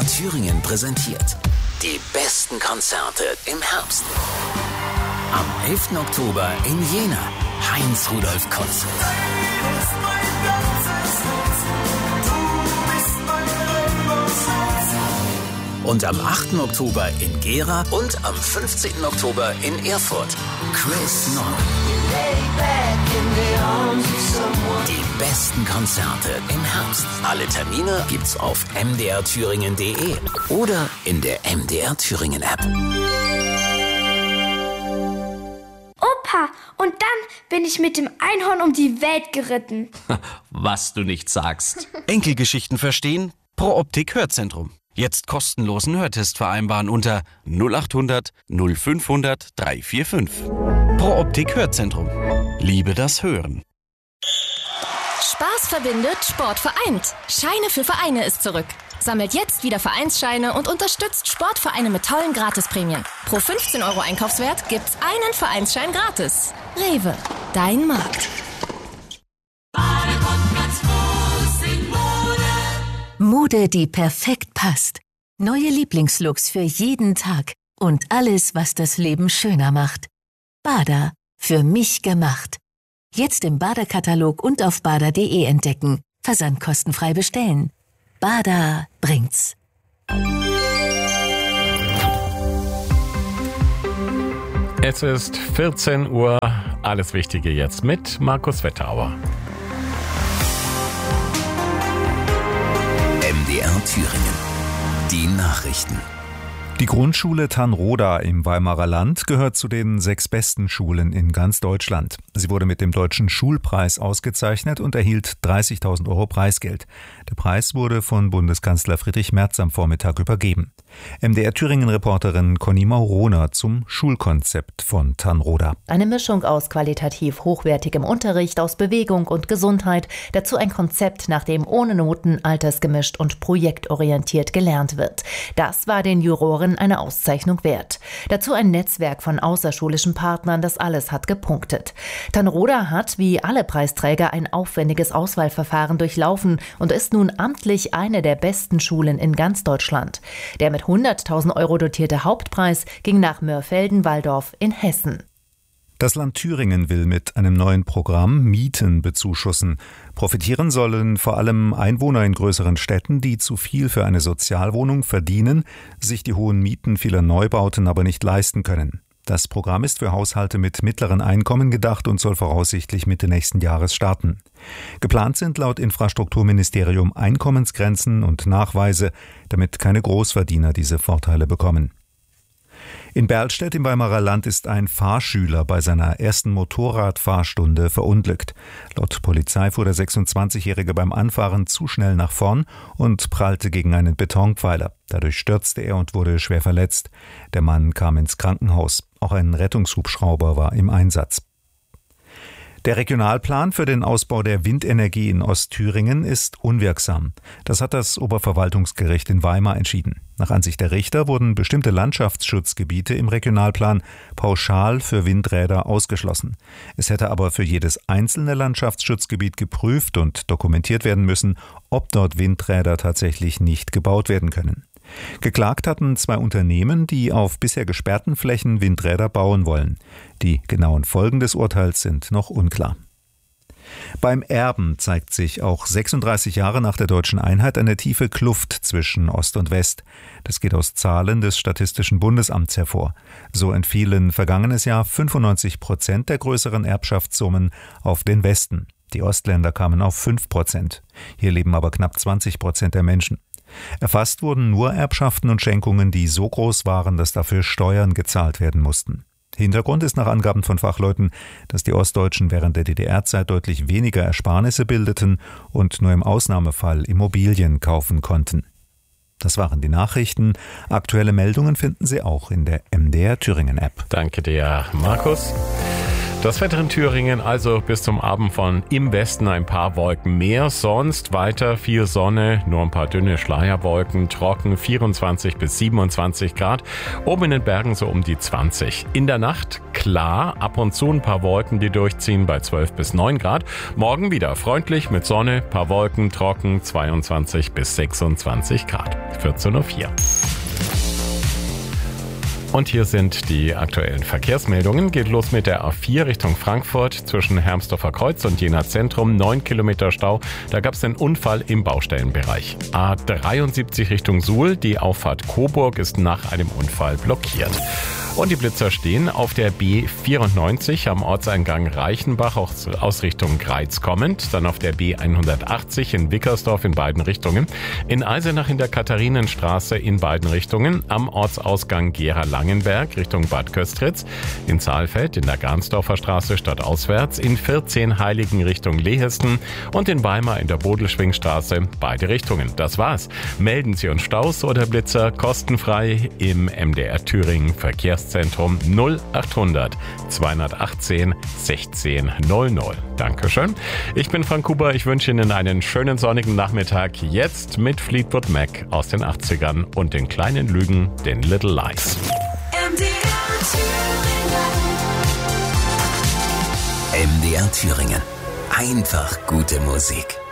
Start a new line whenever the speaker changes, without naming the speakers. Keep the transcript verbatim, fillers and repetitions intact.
R Thüringen präsentiert die besten Konzerte im Herbst. Am elften Oktober in Jena, Heinz-Rudolf-Konzert. Und am achten Oktober in Gera und am fünfzehnten Oktober in Erfurt, Chris Nord. Die besten Konzerte im Herbst. Alle Termine gibt's auf m d r thüringen punkt d e oder in der M D R Thüringen App.
Opa, und dann bin ich mit dem Einhorn um die Welt geritten.
Was du nicht sagst.
Enkelgeschichten verstehen? Pro Optik Hörzentrum. Jetzt kostenlosen Hörtest vereinbaren unter null acht hundert null fünfhundert drei vier fünf. Pro Optik Hörzentrum. Liebe das Hören.
Spaß verbindet, Sport vereint. Scheine für Vereine ist zurück. Sammelt jetzt wieder Vereinsscheine und unterstützt Sportvereine mit tollen Gratisprämien. Pro fünfzehn Euro Einkaufswert gibt's einen Vereinsschein gratis. Rewe, dein Markt.
Mode, die perfekt passt. Neue Lieblingslooks für jeden Tag. Und alles, was das Leben schöner macht. Bada, für mich gemacht. Jetzt im Bada-Katalog und auf bada punkt de entdecken. Versandkostenfrei bestellen. Bada bringt's.
Es ist vierzehn Uhr. Alles Wichtige jetzt mit Markus Wetterauer.
M D R Thüringen. Die Nachrichten.
Die Grundschule Tanroda im Weimarer Land gehört zu den sechs besten Schulen in ganz Deutschland. Sie wurde mit dem Deutschen Schulpreis ausgezeichnet und erhielt dreißigtausend Euro Preisgeld. Der Preis wurde von Bundeskanzler Friedrich Merz am Vormittag übergeben. M D R Thüringen-Reporterin Conny Mauroner zum Schulkonzept von Tanroda.
Eine Mischung aus qualitativ hochwertigem Unterricht, aus Bewegung und Gesundheit, dazu ein Konzept, nach dem ohne Noten, altersgemischt und projektorientiert gelernt wird. Das war den Juroren eine Auszeichnung wert. Dazu ein Netzwerk von außerschulischen Partnern, das alles hat gepunktet. Tanroda hat, wie alle Preisträger, ein aufwendiges Auswahlverfahren durchlaufen und ist nun amtlich eine der besten Schulen in ganz Deutschland. Der mit hunderttausend Euro dotierte Hauptpreis ging nach Mörfelden-Walldorf in Hessen.
Das Land Thüringen will mit einem neuen Programm Mieten bezuschussen. Profitieren sollen vor allem Einwohner in größeren Städten, die zu viel für eine Sozialwohnung verdienen, sich die hohen Mieten vieler Neubauten aber nicht leisten können. Das Programm ist für Haushalte mit mittleren Einkommen gedacht und soll voraussichtlich Mitte nächsten Jahres starten. Geplant sind laut Infrastrukturministerium Einkommensgrenzen und Nachweise, damit keine Großverdiener diese Vorteile bekommen. In Berlstedt im Weimarer Land ist ein Fahrschüler bei seiner ersten Motorradfahrstunde verunglückt. Laut Polizei fuhr der sechsundzwanzigjährige beim Anfahren zu schnell nach vorn und prallte gegen einen Betonpfeiler. Dadurch stürzte er und wurde schwer verletzt. Der Mann kam ins Krankenhaus. Auch ein Rettungshubschrauber war im Einsatz. Der Regionalplan für den Ausbau der Windenergie in Ostthüringen ist unwirksam. Das hat das Oberverwaltungsgericht in Weimar entschieden. Nach Ansicht der Richter wurden bestimmte Landschaftsschutzgebiete im Regionalplan pauschal für Windräder ausgeschlossen. Es hätte aber für jedes einzelne Landschaftsschutzgebiet geprüft und dokumentiert werden müssen, ob dort Windräder tatsächlich nicht gebaut werden können. Geklagt hatten zwei Unternehmen, die auf bisher gesperrten Flächen Windräder bauen wollen. Die genauen Folgen des Urteils sind noch unklar. Beim Erben zeigt sich auch sechsunddreißig Jahre nach der deutschen Einheit eine tiefe Kluft zwischen Ost und West. Das geht aus Zahlen des Statistischen Bundesamts hervor. So entfielen vergangenes Jahr fünfundneunzig Prozent der größeren Erbschaftssummen auf den Westen. Die Ostländer kamen auf fünf Prozent. Hier leben aber knapp zwanzig Prozent der Menschen. Erfasst wurden nur Erbschaften und Schenkungen, die so groß waren, dass dafür Steuern gezahlt werden mussten. Hintergrund ist nach Angaben von Fachleuten, dass die Ostdeutschen während der D D R-Zeit deutlich weniger Ersparnisse bildeten und nur im Ausnahmefall Immobilien kaufen konnten. Das waren die Nachrichten. Aktuelle Meldungen finden Sie auch in der M D R Thüringen App.
Danke dir, Markus. Das Wetter in Thüringen also bis zum Abend von im Westen ein paar Wolken mehr, sonst weiter viel Sonne, nur ein paar dünne Schleierwolken, trocken vierundzwanzig bis siebenundzwanzig Grad, oben in den Bergen so um die zwanzig. In der Nacht klar, ab und zu ein paar Wolken, die durchziehen bei zwölf bis neun Grad. Morgen wieder freundlich mit Sonne, paar Wolken, trocken zweiundzwanzig bis sechsundzwanzig Grad. vierzehn Uhr vier. Und hier sind die aktuellen Verkehrsmeldungen. Geht los mit der A vier Richtung Frankfurt zwischen Hermsdorfer Kreuz und Jena Zentrum. neun Kilometer Stau. Da gab es einen Unfall im Baustellenbereich. A dreiundsiebzig Richtung Suhl. Die Auffahrt Coburg ist nach einem Unfall blockiert. Und die Blitzer stehen auf der B vierundneunzig am Ortseingang Reichenbach aus, aus Richtung Greiz kommend, dann auf der B hundertachtzig in Wickersdorf in beiden Richtungen, in Eisenach in der Katharinenstraße in beiden Richtungen, am Ortsausgang Gera-Langenberg Richtung Bad Köstritz, in Saalfeld in der Garnsdorfer Straße stadtauswärts, in vierzehn Heiligen Richtung Lehesten und in Weimar in der Bodelschwingstraße beide Richtungen. Das war's. Melden Sie uns Staus oder Blitzer kostenfrei im M D R Thüringen Verkehrs Zentrum null achthundert zweihundertachtzehn sechzehn null null. Dankeschön. Ich bin Frank Huber. Ich wünsche Ihnen einen schönen sonnigen Nachmittag. Jetzt mit Fleetwood Mac aus den achtzigern und den kleinen Lügen, den Little Lies.
M D R Thüringen. M D R Thüringen. Einfach gute Musik.